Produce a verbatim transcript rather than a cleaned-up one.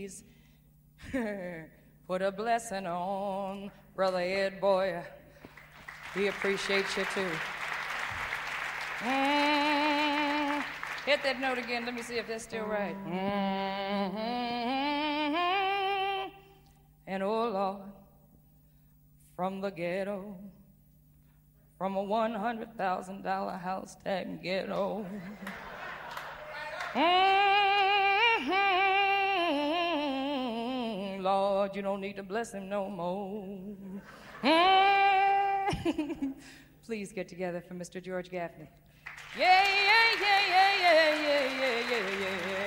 please put a blessing on Brother Ed, boy. We appreciate you too. Mm, hit that note again. Let me see if that's still right. Mm-hmm. And oh Lord, from the ghetto, from a one hundred thousand dollars house tag ghetto. Mm-hmm. Lord, you don't need to bless him no more. Mm-hmm. Please get together for Mister George Gaffney. Yeah, yeah, yeah, yeah, yeah, yeah, yeah, yeah, yeah.